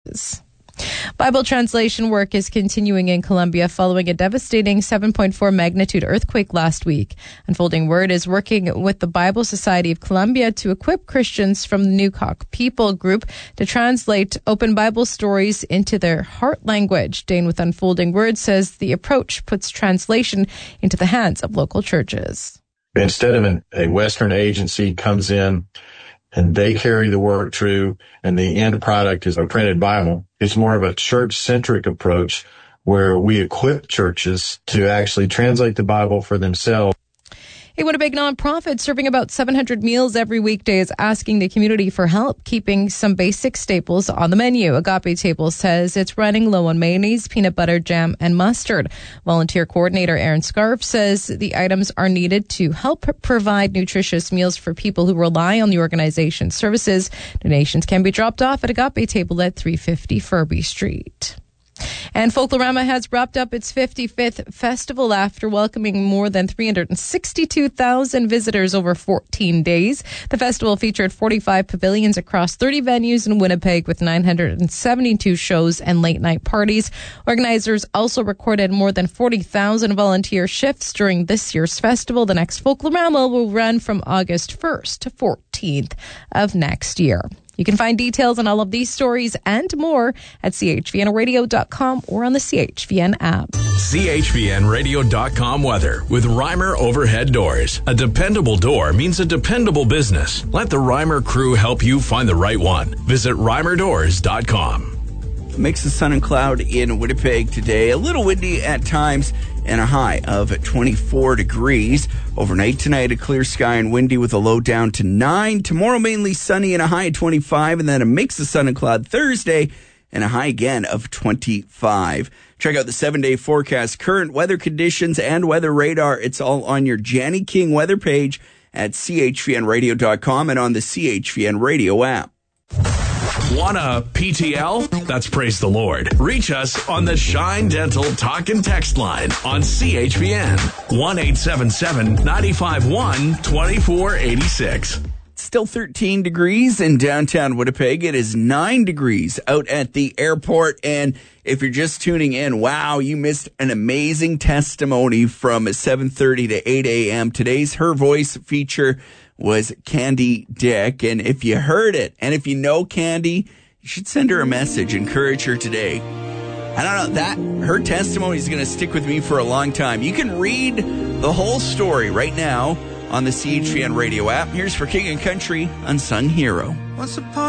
services. Bible translation work is continuing in Colombia following a devastating 7.4 magnitude earthquake last week. Unfolding Word is working with the Bible Society of Colombia to equip Christians from the Newcock People group to translate open Bible stories into their heart language. Dane with Unfolding Word says the approach puts translation into the hands of local churches. Instead of a Western agency comes in and they carry the work through and the end product is a printed Bible, it's more of a church-centric approach where we equip churches to actually translate the Bible for themselves. A Winnipeg nonprofit serving about 700 meals every weekday is asking the community for help keeping some basic staples on the menu. Agape Table says it's running low on mayonnaise, peanut butter, jam, and mustard. Volunteer coordinator Aaron Scarf says the items are needed to help provide nutritious meals for people who rely on the organization's services. Donations can be dropped off at Agape Table at 350 Furby Street. And Folklorama has wrapped up its 55th festival after welcoming more than 362,000 visitors over 14 days. The festival featured 45 pavilions across 30 venues in Winnipeg with 972 shows and late-night parties. Organizers also recorded more than 40,000 volunteer shifts during this year's festival. The next Folklorama will run from August 1st to 14th of next year. You can find details on all of these stories and more at chvnradio.com or on the CHVN app. chvnradio.com weather with Reimer Overhead Doors. A dependable door means a dependable business. Let the Reimer crew help you find the right one. Visit reimerdoors.com. Mix of sun and cloud in Winnipeg today. A little windy at times and a high of 24 degrees. Overnight tonight, a clear sky and windy with a low down to 9. Tomorrow, mainly sunny and a high of 25. And then a mix of sun and cloud Thursday and a high again of 25. Check out the 7-day forecast, current weather conditions, and weather radar. It's all on your Janny King weather page at chvnradio.com and on the CHVN Radio app. Want a PTL? That's praise the Lord. Reach us on the Shine Dental Talk and Text line on CHVN. 1-877-951-2486. Still 13 degrees in downtown Winnipeg. It is 9 degrees out at the airport. And if you're just tuning in, wow, you missed an amazing testimony from 7:30 to 8 a.m. Today's Her Voice feature was Candy Dick. And if you heard it, and if you know Candy, you should send her a message. Encourage her today. I don't know, her testimony is going to stick with me for a long time. You can read the whole story right now on the CHVN Radio app. Here's for King and Country, Unsung Hero. Once upon